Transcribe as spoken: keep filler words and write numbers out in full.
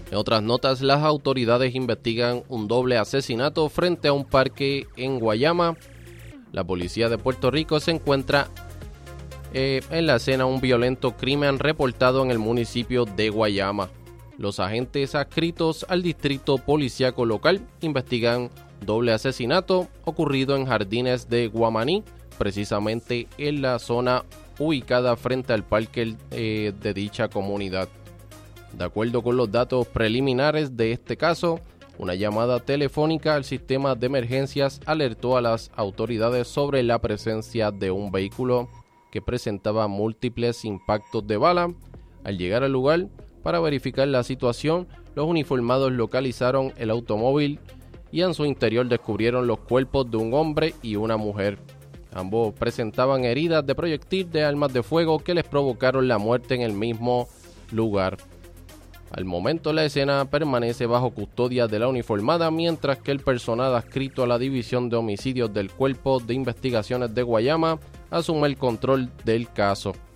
En otras notas, las autoridades investigan un doble asesinato frente a un parque en Guayama. La policía de Puerto Rico se encuentra eh, en la escena de un violento crimen reportado en el municipio de Guayama. Los agentes adscritos al distrito policíaco local investigan doble asesinato ocurrido en Jardines de Guamaní, precisamente en la zona ubicada frente al parque eh, de dicha comunidad. De acuerdo con los datos preliminares de este caso, una llamada telefónica al sistema de emergencias alertó a las autoridades sobre la presencia de un vehículo que presentaba múltiples impactos de bala. Al llegar al lugar para verificar la situación, los uniformados localizaron el automóvil y en su interior descubrieron los cuerpos de un hombre y una mujer. Ambos presentaban heridas de proyectil de armas de fuego que les provocaron la muerte en el mismo lugar. Al momento, la escena permanece bajo custodia de la uniformada, mientras que el personal adscrito a la División de Homicidios del Cuerpo de Investigaciones de Guayama asume el control del caso.